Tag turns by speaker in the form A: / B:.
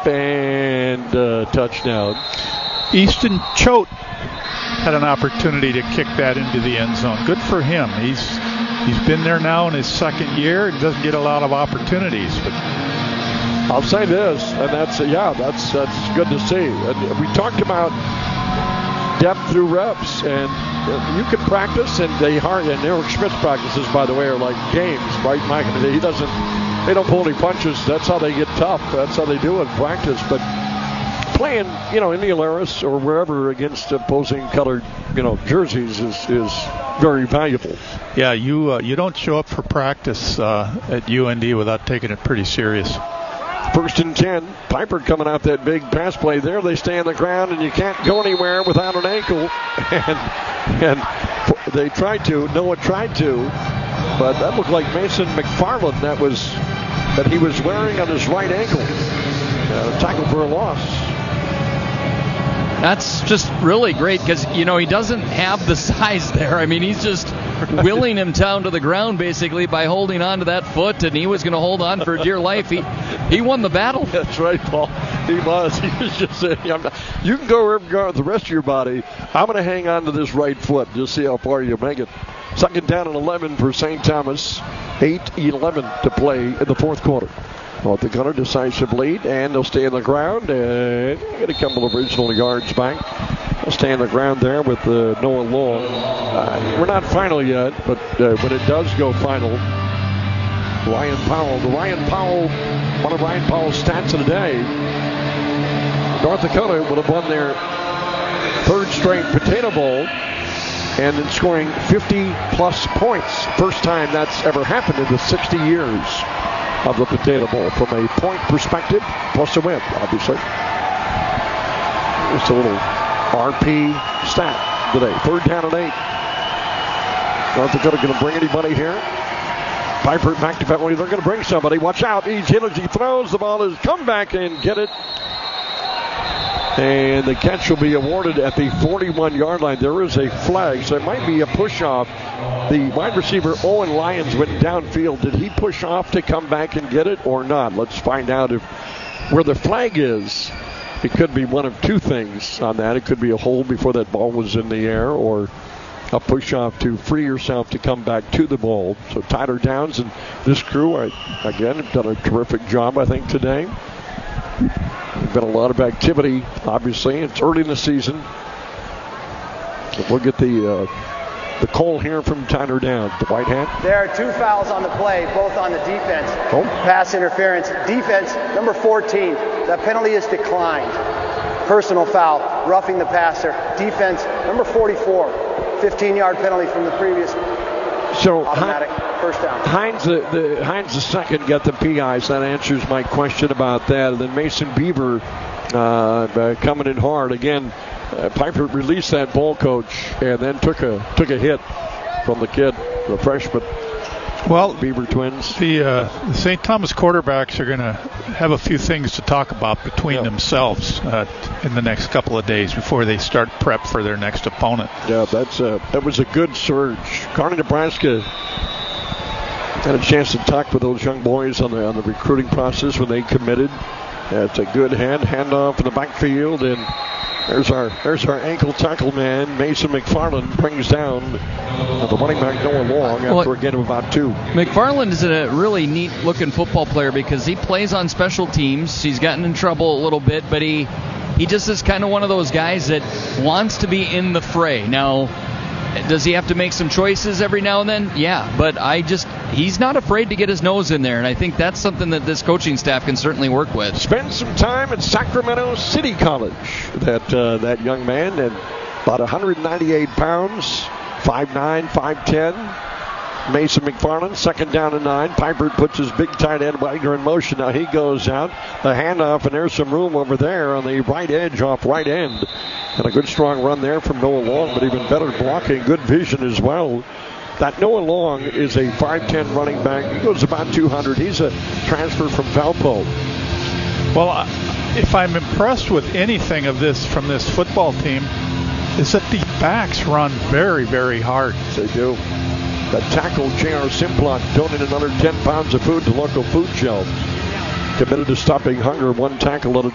A: and touchdown.
B: Easton Choate had an opportunity to kick that into the end zone. Good for him. He's been there now in his second year and doesn't get a lot of opportunities. But
A: I'll say this, and that's good to see. And we talked about depth through reps, and you can practice, and Eric Schmidt's practices, by the way, are like games, right, Mike? They don't pull any punches. That's how they get tough. That's how they do it in practice. But playing, in the Alaris or wherever against opposing colored, jerseys is very valuable.
B: Yeah, you don't show up for practice at UND without taking it pretty serious.
A: 1st and 10. Piper coming out that big pass play there. They stay on the ground, and you can't go anywhere without an ankle. And they tried to. Noah tried to, but that looked like Mason McFarland. That he was wearing on his right ankle. Tackle for a loss.
C: That's just really great because, he doesn't have the size there. I mean, he's just willing him down to the ground basically by holding on to that foot, and he was going to hold on for dear life. He won the battle.
A: That's right, Paul. He was. He was just saying, you can go wherever you go with the rest of your body. I'm going to hang on to this right foot. Just see how far you make it. 2nd down and 11 for St. Thomas. 8:11 to play in the fourth quarter. North Dakota decisive lead, and they'll stay on the ground and get a couple of original yards back. They'll stay on the ground there with Noah Long. We're not final yet, but when it does go final, Ryan Powell, one of Ryan Powell's stats of the day, North Dakota would have won their 3rd straight Potato Bowl and then scoring 50-plus points. First time that's ever happened in the 60 years of the Potato Bowl from a point perspective, plus a win, obviously. Just a little RP stat today. 3rd down and 8. North Dakota going to bring anybody here. Piper back to penalty. They're going to bring somebody. Watch out. He throws. The ball is come back and get it. And the catch will be awarded at the 41-yard line. There is a flag, so it might be a push-off. The wide receiver, Owen Lyons, went downfield. Did he push off to come back and get it or not? Let's find out where the flag is. It could be one of two things on that. It could be a hold before that ball was in the air, or a push-off to free yourself to come back to the ball. So Tyler Downs and this crew, again, have done a terrific job, I think, today. There's been a lot of activity, obviously. It's early in the season. So we'll get the call here from Tyler Downs, the white hat.
D: There are 2 fouls on the play, both on the defense. Pass interference. Defense, number 14. That penalty is declined. Personal foul, roughing the passer. Defense, number 44. 15-yard penalty from the previous.
A: So
D: automatic first down.
A: Hines the second got the PIs. That answers my question about that. And then Mason Beaver coming in hard again. Piper released that ball, coach, and then took a hit from the kid, the freshman.
B: Well,
A: Beaver twins.
B: The St. Thomas quarterbacks are going to have a few things to talk about between themselves in the next couple of days before they start prep for their next opponent.
A: Yeah, that was a good surge. Kearney, Nebraska had a chance to talk with those young boys on the recruiting process when they committed. It's a good handoff in the backfield, and there's our ankle tackle man, Mason McFarland, brings down the running back Noah Long after a gain of about 2.
C: McFarland is a really neat-looking football player because he plays on special teams. He's gotten in trouble a little bit, but he just is kind of one of those guys that wants to be in the fray. Now, does he have to make some choices every now and then? Yeah, but he's not afraid to get his nose in there, and I think that's something that this coaching staff can certainly work with.
A: Spent some time at Sacramento City College, that young man, and about 198 pounds, 5'9", 5'10". Mason McFarland, 2nd down and 9. Piper puts his big tight end Wagner in motion. Now he goes out, the handoff, and there's some room over there on the right edge off right end. And a good strong run there from Noah Long, but even better blocking, good vision as well. That Noah Long is a 5'10" running back. He goes about 200. He's a transfer from Valpo.
B: Well, if I'm impressed with anything from this football team, is that the backs run very, very hard.
A: They do. The tackle, J.R. Simplot, donated another 10 pounds of food to local food shelves. Committed to stopping hunger, 1 tackle at a